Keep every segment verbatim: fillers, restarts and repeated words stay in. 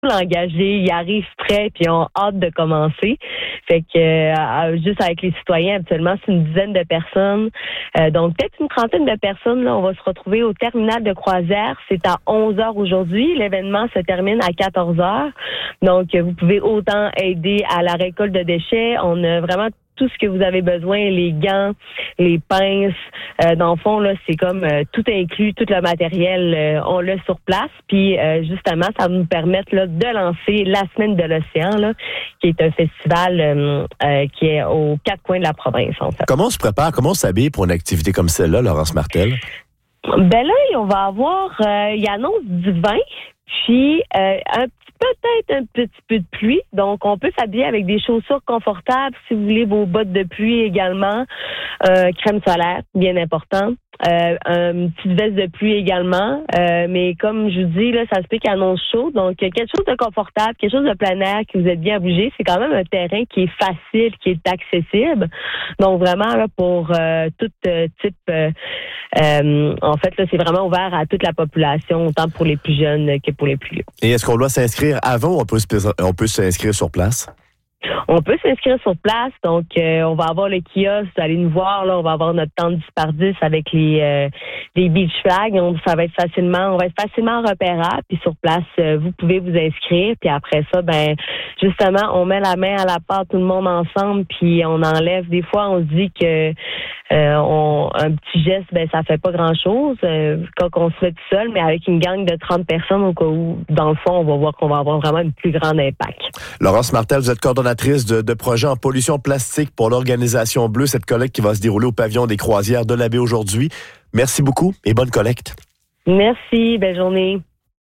full engagés, ils arrivent prêts puis ils ont hâte de commencer. Fait que euh, juste avec les citoyens, habituellement, c'est une dizaine de personnes. Euh, donc, peut-être une trentaine de personnes. Là, on va se retrouver au terminal de croisière. C'est à onze heures aujourd'hui. L'événement se termine à quatorze heures. Donc, vous pouvez autant aider à la récolte de déchets. On a vraiment tout ce que vous avez besoin, les gants, les pinces. Euh, dans le fond, là, c'est comme euh, tout inclus, tout le matériel, euh, on l'a sur place. Puis, euh, justement, ça va nous permettre là, de lancer la Semaine de l'Océan, là, qui est un festival euh, euh, qui est aux quatre coins de la province, en fait. Comment on se prépare, comment on s'habille pour une activité comme celle-là, Laurence Martel? Ben là, on va avoir, euh, il annonce du vin, puis euh, un peut-être un petit peu de pluie. Donc, on peut s'habiller avec des chaussures confortables, si vous voulez, vos bottes de pluie également, euh, crème solaire, bien important. Euh, une petite veste de pluie également. Euh, mais comme je vous dis, là, ça se peut qu'il annonce chaud. Donc, quelque chose de confortable, quelque chose de plein air, que vous êtes bien à bouger. C'est quand même un terrain qui est facile, qui est accessible. Donc, vraiment, là, pour euh, tout euh, type... Euh, euh, en fait, là, c'est vraiment ouvert à toute la population, autant pour les plus jeunes que pour les plus vieux. Et est-ce qu'on doit s'inscrire avant ou on peut, on peut s'inscrire sur place? On peut s'inscrire sur place, donc euh, on va avoir le kiosque, vous allez nous voir, là, on va avoir notre tente dix par dix avec les euh, les beach flags, donc ça va être facilement, on va être facilement repérable, puis sur place, euh, vous pouvez vous inscrire, puis après ça, ben justement, on met la main à la pâte tout le monde ensemble, puis on enlève, des fois on se dit que euh, on, un petit geste, ben ça fait pas grand-chose euh, quand on se fait tout seul, mais avec une gang de trente personnes, au cas où, dans le fond, on va voir qu'on va avoir vraiment un plus grand impact. Laurence Martel, vous êtes coordonnatrice De, de projet en pollution plastique pour l'Organisation Bleue, cette collecte qui va se dérouler au pavillon des croisières de la baie aujourd'hui. Merci beaucoup et bonne collecte. Merci, belle journée.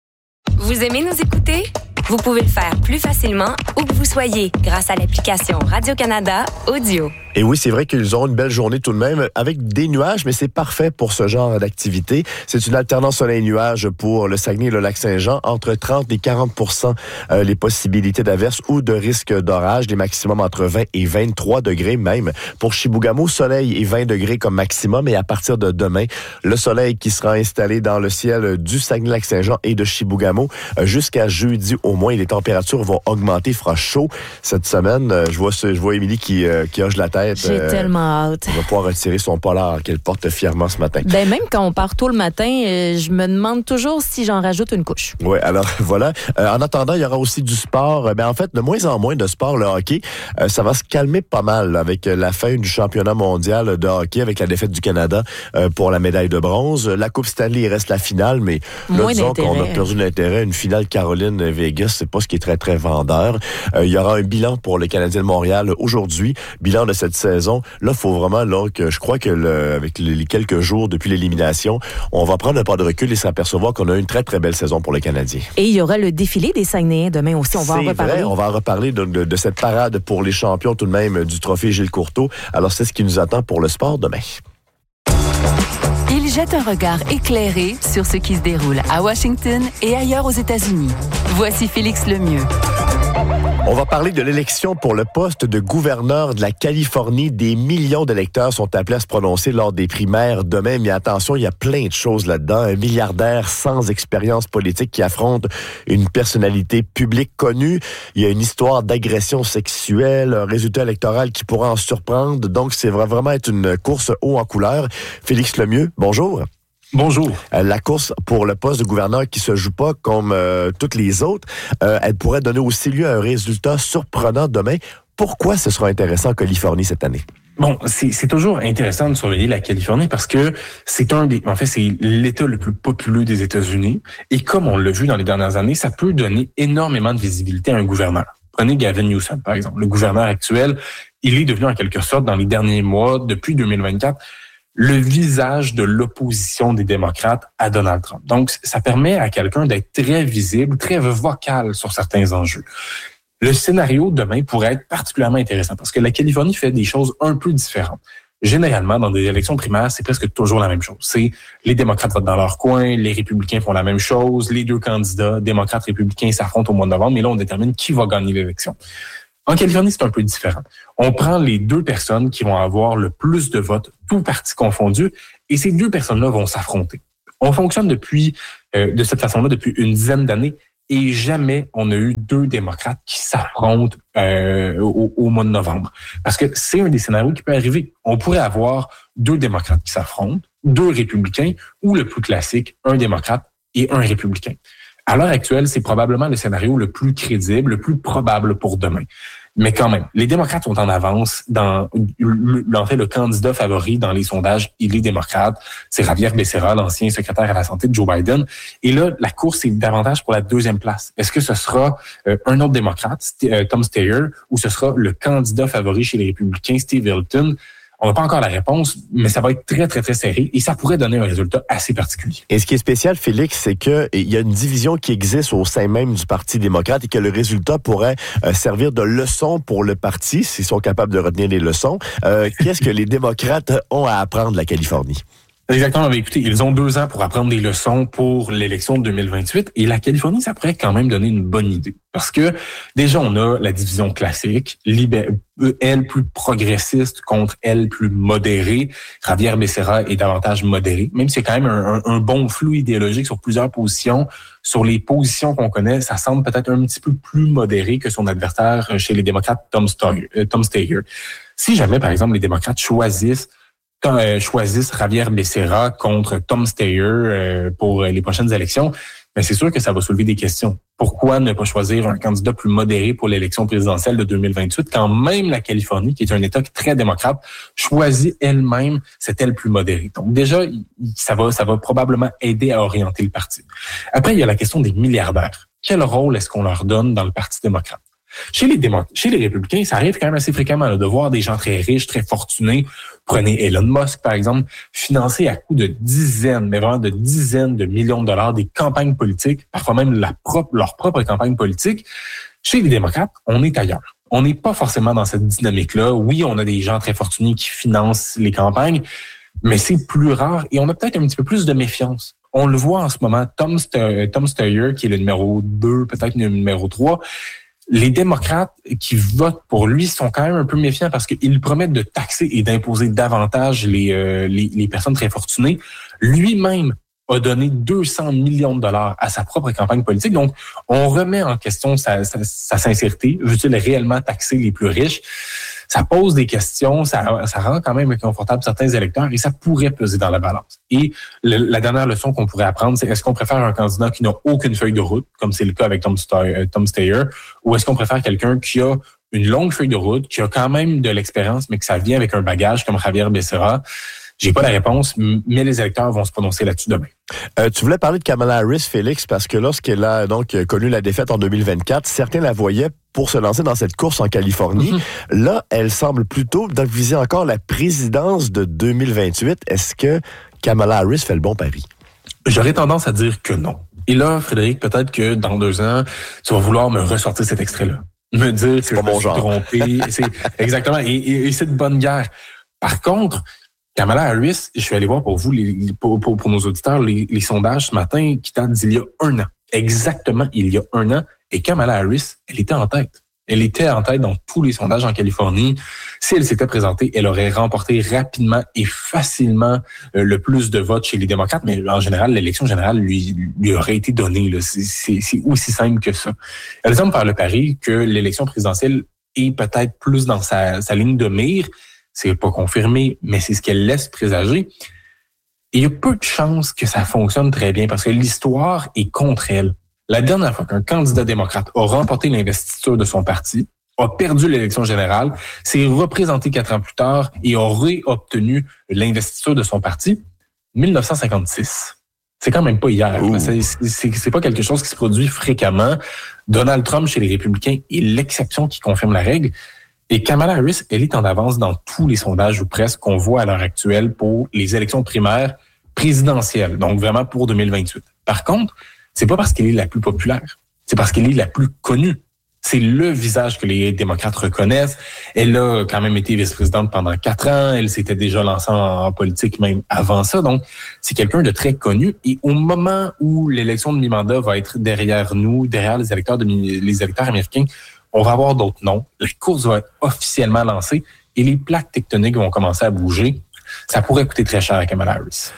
Vous aimez nous écouter? Vous pouvez le faire plus facilement où que vous soyez grâce à l'application Radio-Canada Audio. Et oui, c'est vrai qu'ils auront une belle journée tout de même avec des nuages, mais c'est parfait pour ce genre d'activité. C'est une alternance soleil-nuage pour le Saguenay et le Lac-Saint-Jean, entre trente et quarante pour cent euh, les possibilités d'averse ou de risque d'orage, des maximums entre vingt et vingt-trois degrés même. Pour Chibougamau, soleil et vingt degrés comme maximum, et à partir de demain, le soleil qui sera installé dans le ciel du Saguenay-Lac-Saint-Jean et de Chibougamau euh, jusqu'à jeudi au moins. Les températures vont augmenter, il fera chaud cette semaine. Euh, je vois je vois Émilie qui, euh, qui hoche la tête. J'ai euh, tellement hâte. On va pouvoir retirer son polar qu'elle porte fièrement ce matin. Ben même quand on part tôt le matin, euh, je me demande toujours si j'en rajoute une couche. Oui, alors voilà. Euh, en attendant, il y aura aussi du sport. Ben en fait, de moins en moins de sport, le hockey. Euh, ça va se calmer pas mal là, avec la fin du championnat mondial de hockey, avec la défaite du Canada euh, pour la médaille de bronze. La Coupe Stanley, il reste la finale, mais là, moins disons d'intérêt. qu'on a perdu l'intérêt. Une finale Caroline-Vegas, c'est pas ce qui est très, très vendeur. Euh, il y aura un bilan pour le Canadien de Montréal aujourd'hui. Bilan de cette saison. Là, il faut vraiment, là, que je crois que le, avec les quelques jours depuis l'élimination, on va prendre un pas de recul et s'apercevoir qu'on a une très, très belle saison pour les Canadiens. Et il y aura le défilé des Saguenayens demain aussi. On va c'est en reparler. Vrai, on va en reparler de, de, de cette parade pour les champions tout de même du trophée Gilles Courteau. Alors, c'est ce qui nous attend pour le sport demain. Il jette un regard éclairé sur ce qui se déroule à Washington et ailleurs aux États-Unis. Voici Félix Lemieux. On va parler de l'élection pour le poste de gouverneur de la Californie. Des millions d'électeurs sont appelés à se prononcer lors des primaires demain. Mais attention, il y a plein de choses là-dedans. Un milliardaire sans expérience politique qui affronte une personnalité publique connue. Il y a une histoire d'agression sexuelle, un résultat électoral qui pourra en surprendre. Donc, c'est vraiment être une course haut en couleur. Félix Lemieux, bonjour. Bonjour. Euh, la course pour le poste de gouverneur qui se joue pas comme euh, toutes les autres, euh, elle pourrait donner aussi lieu à un résultat surprenant demain. Pourquoi ce sera intéressant en Californie cette année? Bon, c'est, c'est toujours intéressant de surveiller la Californie parce que c'est un des, en fait, c'est l'État le plus populeux des États-Unis. Et comme on l'a vu dans les dernières années, ça peut donner énormément de visibilité à un gouverneur. Prenez Gavin Newsom, par exemple. Le gouverneur actuel, il est devenu en quelque sorte, dans les derniers mois, depuis deux mille vingt-quatre, le visage de l'opposition des démocrates à Donald Trump. Donc, ça permet à quelqu'un d'être très visible, très vocal sur certains enjeux. Le scénario demain pourrait être particulièrement intéressant parce que la Californie fait des choses un peu différentes. Généralement, dans des élections primaires, c'est presque toujours la même chose. C'est les démocrates votent dans leur coin, les républicains font la même chose, les deux candidats, démocrates, républicains, s'affrontent au mois de novembre, mais là, on détermine qui va gagner l'élection. En Californie, c'est un peu différent. On prend les deux personnes qui vont avoir le plus de votes, tous partis confondus, et ces deux personnes-là vont s'affronter. On fonctionne depuis euh, de cette façon-là depuis une dizaine d'années. et jamais on a eu deux démocrates qui s'affrontent euh, au, au mois de novembre. Parce que c'est un des scénarios qui peut arriver. On pourrait avoir deux démocrates qui s'affrontent, deux républicains, ou le plus classique, un démocrate et un républicain. À l'heure actuelle, c'est probablement le scénario le plus crédible, le plus probable pour demain. Mais quand même, les démocrates sont en avance dans, en fait, le candidat favori dans les sondages, il est démocrate. C'est Javier Becerra, l'ancien secrétaire à la santé de Joe Biden. Et là, la course est davantage pour la deuxième place. Est-ce que ce sera euh, un autre démocrate, euh, Tom Steyer, ou ce sera le candidat favori chez les républicains, Steve Hilton? On n'a pas encore la réponse, mais ça va être très, très, très serré et ça pourrait donner un résultat assez particulier. Et ce qui est spécial, Félix, c'est qu'il y a une division qui existe au sein même du Parti démocrate et que le résultat pourrait euh, servir de leçon pour le parti, s'ils sont capables de retenir les leçons. Euh, qu'est-ce que les démocrates ont à apprendre de la Californie? Exactement. Mais écoutez, ils ont deux ans pour apprendre des leçons pour l'élection de deux mille vingt-huit. Et la Californie, ça pourrait quand même donner une bonne idée. Parce que déjà, on a la division classique, libé- elle plus progressiste contre elle plus modérée. Javier Becerra est davantage modéré, même si c'est quand même un, un, un bon flou idéologique sur plusieurs positions. Sur les positions qu'on connaît, ça semble peut-être un petit peu plus modéré que son adversaire chez les démocrates, Tom Steyer. Euh, Tom Steyer. Si jamais, par exemple, les démocrates choisissent Quand, euh, choisissent Javier Becerra contre Tom Steyer euh, pour les prochaines élections, mais c'est sûr que ça va soulever des questions. Pourquoi ne pas choisir un candidat plus modéré pour l'élection présidentielle de deux mille vingt-huit quand même la Californie, qui est un État très démocrate, choisit elle-même cette aile plus modérée? Donc déjà, ça va, ça va probablement aider à orienter le parti. Après, il y a la question des milliardaires. Quel rôle est-ce qu'on leur donne dans le Parti démocrate? Chez les démocrates, chez les républicains, ça arrive quand même assez fréquemment là, de voir des gens très riches, très fortunés. Prenez Elon Musk, par exemple, financer à coût de dizaines, mais vraiment de dizaines de millions de dollars des campagnes politiques, parfois même la propre, leur propre campagne politique. Chez les démocrates, on est ailleurs. On n'est pas forcément dans cette dynamique-là. Oui, on a des gens très fortunés qui financent les campagnes, mais c'est plus rare et on a peut-être un petit peu plus de méfiance. On le voit en ce moment, Tom, St- Tom Steyer, qui est le numéro deux, peut-être le numéro trois, les démocrates qui votent pour lui sont quand même un peu méfiants parce qu'ils promettent de taxer et d'imposer davantage les, euh, les, les personnes très fortunées. Lui-même a donné deux cents millions de dollars à sa propre campagne politique. Donc, on remet en question sa, sa, sa sincérité. Veut-il réellement taxer les plus riches? Ça pose des questions, ça, ça rend quand même inconfortable certains électeurs et ça pourrait peser dans la balance. Et le, la dernière leçon qu'on pourrait apprendre, c'est est-ce qu'on préfère un candidat qui n'a aucune feuille de route, comme c'est le cas avec Tom Steyer, Tom Steyer, ou est-ce qu'on préfère quelqu'un qui a une longue feuille de route, qui a quand même de l'expérience, mais que ça vient avec un bagage comme Javier Becerra? J'ai pas la réponse, mais les électeurs vont se prononcer là-dessus demain. Euh, tu voulais parler de Kamala Harris, Félix, parce que lorsqu'elle a donc connu la défaite en deux mille vingt-quatre, certains la voyaient pour se lancer dans cette course en Californie. Mm-hmm. Là, elle semble plutôt viser encore la présidence de deux mille vingt-huit. Est-ce que Kamala Harris fait le bon pari? J'aurais tendance à dire que non. Et là, Frédéric, peut-être que dans deux ans, tu vas vouloir me ressortir cet extrait-là. Me dire c'est que pas je mon me suis genre. trompé. C'est, exactement. Et, et, et c'est de bonne guerre. Par contre, Kamala Harris, je suis allé voir pour vous, les, pour, pour, pour nos auditeurs, les, les sondages ce matin qui datent d'il y a un an. Exactement il y a un an. Et Kamala Harris, elle était en tête. Elle était en tête dans tous les sondages en Californie. Si elle s'était présentée, elle aurait remporté rapidement et facilement euh, le plus de votes chez les démocrates. Mais en général, l'élection générale lui, lui aurait été donnée. Là. C'est, c'est, c'est aussi simple que ça. Elle semble faire le pari que l'élection présidentielle est peut-être plus dans sa, sa ligne de mire. C'est pas confirmé, mais c'est ce qu'elle laisse présager. Et il y a peu de chances que ça fonctionne très bien parce que l'histoire est contre elle. La dernière fois qu'un candidat démocrate a remporté l'investiture de son parti, a perdu l'élection générale, s'est représenté quatre ans plus tard et a réobtenu l'investiture de son parti, dix-neuf cent cinquante-six. C'est quand même pas hier. C'est, c'est, c'est pas quelque chose qui se produit fréquemment. Donald Trump chez les Républicains est l'exception qui confirme la règle. Et Kamala Harris, elle est en avance dans tous les sondages ou presque qu'on voit à l'heure actuelle pour les élections primaires présidentielles, donc vraiment pour deux mille vingt-huit. Par contre, c'est pas parce qu'elle est la plus populaire, c'est parce qu'elle est la plus connue. C'est le visage que les démocrates reconnaissent. Elle a quand même été vice-présidente pendant quatre ans. Elle s'était déjà lancée en politique même avant ça. Donc, c'est quelqu'un de très connu. Et au moment où l'élection de mi-mandat va être derrière nous, derrière les électeurs, de, les électeurs américains, on va avoir d'autres noms. La course va être officiellement lancée et les plaques tectoniques vont commencer à bouger. Ça pourrait coûter très cher à Kamala Harris.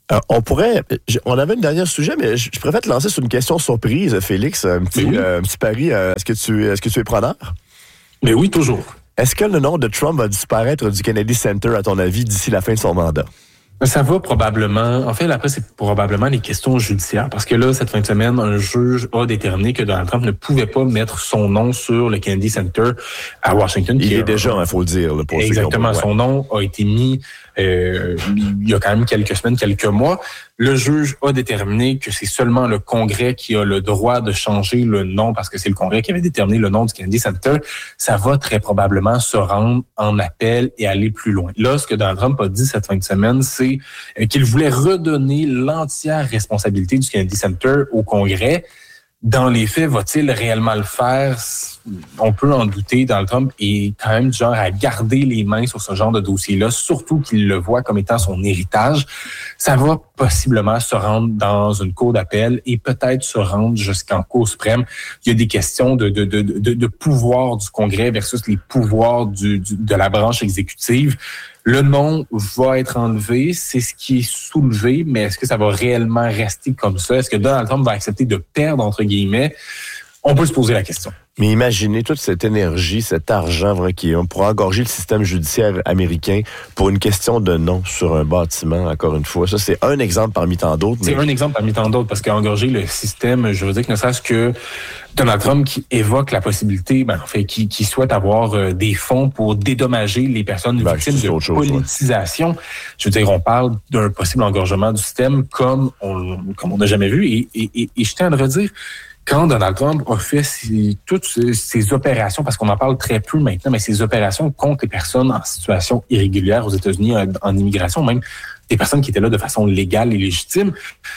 Euh, on pourrait, on avait un dernier sujet, mais je, je préfère te lancer sur une question surprise, Félix, un petit, oui. euh, un petit pari. Euh, est-ce que tu, est-ce que tu es preneur? Mais oui, toujours. Est-ce que le nom de Trump va disparaître du Kennedy Center, à ton avis, d'ici la fin de son mandat? Ça va probablement. En fait, après, c'est probablement les questions judiciaires. Parce que là, cette fin de semaine, un juge a déterminé que Donald Trump ne pouvait pas mettre son nom sur le Kennedy Center à Washington. Il est a, déjà, il faut le dire. Là, pour exactement. Ceux qui ont... Son nom a été mis euh, il y a quand même quelques semaines, quelques mois. Le juge a déterminé que c'est seulement le Congrès qui a le droit de changer le nom, parce que c'est le Congrès qui avait déterminé le nom du Kennedy Center. Ça va très probablement se rendre en appel et aller plus loin. Là, ce que Donald Trump a dit cette fin de semaine, c'est qu'il voulait redonner l'entière responsabilité du Kennedy Center au Congrès. Dans les faits, va-t-il réellement le faire? On peut en douter. Donald Trump est quand même du genre à garder les mains sur ce genre de dossier-là, surtout qu'il le voit comme étant son héritage. Ça va possiblement se rendre dans une cour d'appel et peut-être se rendre jusqu'en Cour suprême. Il y a des questions de, de, de, de, de pouvoir du Congrès versus les pouvoirs du, du, de la branche exécutive. Le nom va être enlevé, c'est ce qui est soulevé, mais est-ce que ça va réellement rester comme ça? Est-ce que Donald Trump va accepter de perdre, entre guillemets? On peut se poser la question. Mais imaginez toute cette énergie, cet argent vrai, qui est pour engorger le système judiciaire américain pour une question de nom sur un bâtiment, encore une fois. Ça, c'est un exemple parmi tant d'autres. C'est mais... un exemple parmi tant d'autres, parce qu'engorger le système juridique, ne serait-ce que Donald Trump qui évoque la possibilité, ben, en fait, qui, qui souhaite avoir euh, des fonds pour dédommager les personnes ben, victimes de chose, politisation. Ouais. Je veux dire, on parle d'un possible engorgement du système comme on comme on n'a jamais vu. Et, et, et, et je tiens à le redire, quand Donald Trump a fait ses, toutes ces opérations, parce qu'on en parle très peu maintenant, mais ces opérations contre les personnes en situation irrégulière aux États-Unis, en, en immigration, même des personnes qui étaient là de façon légale et légitime,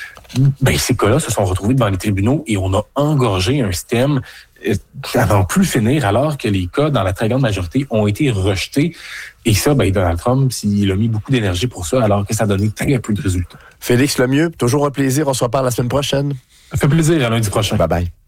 ben ces cas-là se sont retrouvés devant les tribunaux et on a engorgé un système à n'en plus finir, alors que les cas, dans la très grande majorité, ont été rejetés. Et ça, ben Donald Trump, il a mis beaucoup d'énergie pour ça, alors que ça a donné très peu de résultats. Félix Lemieux, toujours un plaisir. On se reparle la semaine prochaine. Ça fait plaisir, à lundi prochain. Bye bye.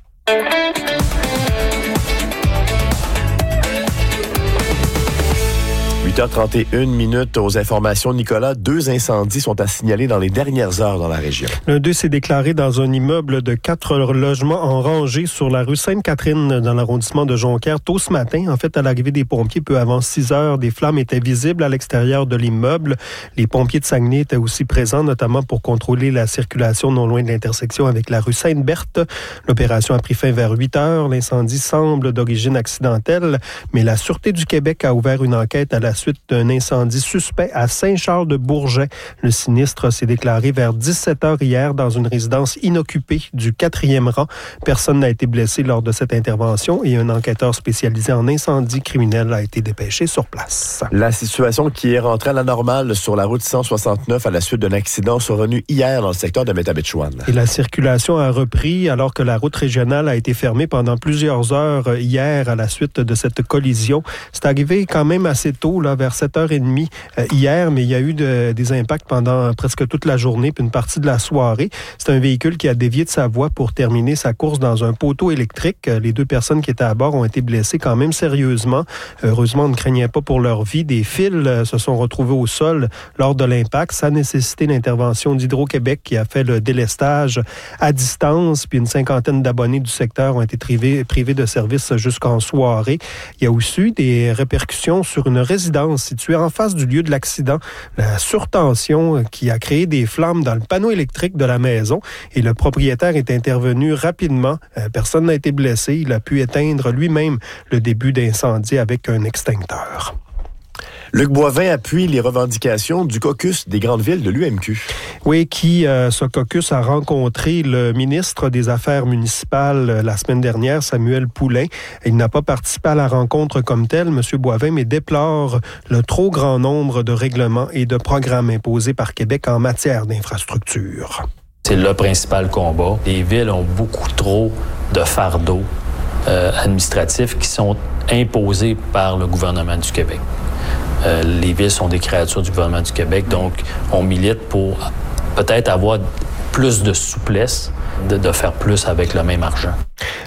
huit heures trente et une minutes aux informations. Nicolas, deux incendies sont à signaler dans les dernières heures dans la région. L'un d'eux s'est déclaré dans un immeuble de quatre logements en rangée sur la rue Sainte-Catherine dans l'arrondissement de Jonquière tôt ce matin. En fait, à l'arrivée des pompiers, peu avant six heures, des flammes étaient visibles à l'extérieur de l'immeuble. Les pompiers de Saguenay étaient aussi présents, notamment pour contrôler la circulation non loin de l'intersection avec la rue Sainte-Berthe. L'opération a pris fin vers huit heures. L'incendie semble d'origine accidentelle, mais la Sûreté du Québec a ouvert une enquête à la suite d'un incendie suspect à Saint-Charles-de-Bourget. Le sinistre s'est déclaré vers dix-sept heures hier dans une résidence inoccupée du quatrième rang. Personne n'a été blessé lors de cette intervention et un enquêteur spécialisé en incendie criminel a été dépêché sur place. La situation qui est rentrée à la normale sur la route cent soixante-neuf à la suite d'un accident survenu hier dans le secteur de Métabetchouan. Et la circulation a repris alors que la route régionale a été fermée pendant plusieurs heures hier à la suite de cette collision. C'est arrivé quand même assez tôt, là, vers sept heures trente euh, hier, mais il y a eu de, des impacts pendant presque toute la journée puis une partie de la soirée. C'est un véhicule qui a dévié de sa voie pour terminer sa course dans un poteau électrique. Les deux personnes qui étaient à bord ont été blessées quand même sérieusement. Heureusement, on ne craignait pas pour leur vie. Des fils euh, se sont retrouvés au sol lors de l'impact. Ça a nécessité l'intervention d'Hydro-Québec qui a fait le délestage à distance, puis une cinquantaine d'abonnés du secteur ont été privés, privés de services jusqu'en soirée. Il y a aussi eu des répercussions sur une résidence située en face du lieu de l'accident. La surtension qui a créé des flammes dans le panneau électrique de la maison et le propriétaire est intervenu rapidement. Personne n'a été blessé. Il a pu éteindre lui-même le début d'incendie avec un extincteur. Luc Boivin appuie les revendications du caucus des grandes villes de l'U M Q. Oui, qui, euh, ce caucus a rencontré le ministre des Affaires municipales euh, la semaine dernière, Samuel Poulin. Il n'a pas participé à la rencontre comme telle, M. Boivin, mais déplore le trop grand nombre de règlements et de programmes imposés par Québec en matière d'infrastructure. C'est le principal combat. Les villes ont beaucoup trop de fardeaux euh, administratifs qui sont imposés par le gouvernement du Québec. Euh, les villes sont des créatures du gouvernement du Québec, donc on milite pour peut-être avoir plus de souplesse, de, de faire plus avec le même argent.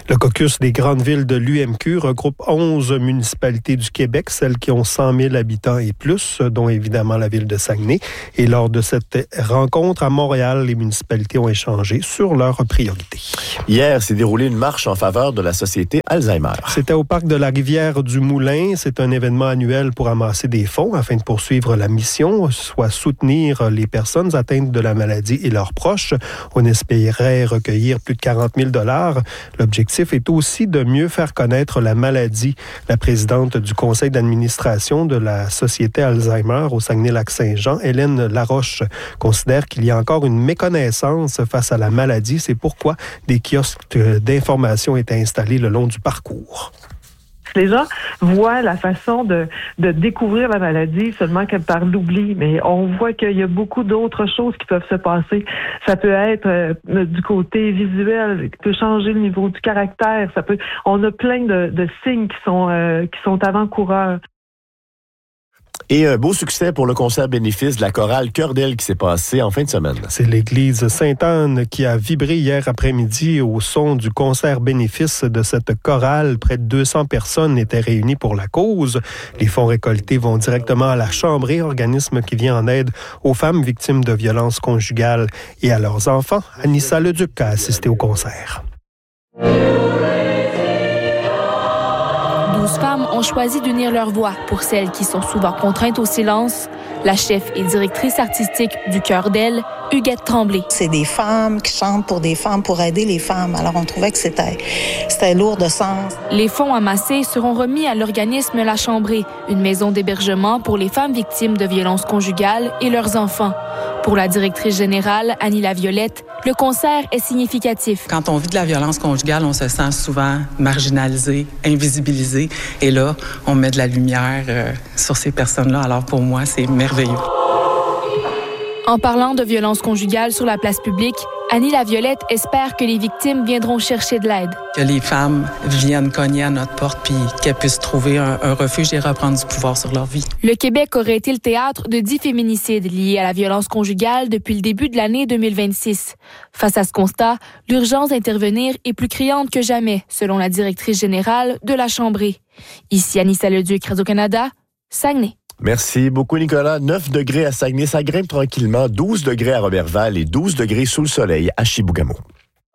Le caucus des grandes villes de l'U M Q regroupe onze municipalités du Québec, celles qui ont cent mille habitants et plus, dont évidemment la ville de Saguenay. Et lors de cette rencontre à Montréal, les municipalités ont échangé sur leurs priorités. Hier s'est déroulée une marche en faveur de la Société Alzheimer. C'était au parc de la Rivière du Moulin. C'est un événement annuel pour amasser des fonds afin de poursuivre la mission, soit soutenir les personnes atteintes de la maladie et leurs proches. On espérait recueillir plus de quarante mille dollars. L'objectif est aussi de mieux faire connaître la maladie. La présidente du conseil d'administration de la Société Alzheimer au Saguenay-Lac-Saint-Jean, Hélène Laroche, considère qu'il y a encore une méconnaissance face à la maladie. C'est pourquoi des kiosques d'information étaient installés le long du parcours. Les gens voient la façon de, de découvrir la maladie seulement que par l'oubli, mais on voit qu'il y a beaucoup d'autres choses qui peuvent se passer. Ça peut être euh, du côté visuel, qui peut changer le niveau du caractère. Ça peut, on a plein de, de signes qui sont euh, qui sont avant-coureurs. Et un beau succès pour le concert bénéfice de la chorale Cœur d'Elle qui s'est passé en fin de semaine. C'est l'église Sainte-Anne qui a vibré hier après-midi au son du concert bénéfice de cette chorale. Près de deux cents personnes étaient réunies pour la cause. Les fonds récoltés vont directement à la Chambrée, organisme qui vient en aide aux femmes victimes de violences conjugales et à leurs enfants. Anissa Leduc a assisté au concert. douze femmes ont choisi d'unir leurs voix pour celles qui sont souvent contraintes au silence. La chef et directrice artistique du Cœur d'Elle, Huguette Tremblay. C'est des femmes qui chantent pour des femmes, pour aider les femmes. Alors, on trouvait que c'était, c'était lourd de sens. Les fonds amassés seront remis à l'organisme La Chambrée, une maison d'hébergement pour les femmes victimes de violences conjugales et leurs enfants. Pour la directrice générale, Annie Laviolette, le concert est significatif. Quand on vit de la violence conjugale, on se sent souvent marginalisé, invisibilisé. Et là, on met de la lumière euh, sur ces personnes-là. Alors, pour moi, c'est merveilleux. En parlant de violences conjugales sur la place publique, Annie Laviolette espère que les victimes viendront chercher de l'aide. Que les femmes viennent cogner à notre porte puis qu'elles puissent trouver un, un refuge et reprendre du pouvoir sur leur vie. Le Québec aurait été le théâtre de dix féminicides liés à la violence conjugale depuis le début de l'année deux mille vingt-six. Face à ce constat, l'urgence d'intervenir est plus criante que jamais, selon la directrice générale de la Chambrée. Ici Anissa Leduc, Radio-Canada, Saguenay. Merci beaucoup, Nicolas. neuf degrés à Saguenay, ça grimpe tranquillement. douze degrés à Roberval et douze degrés sous le soleil à Chibougamau.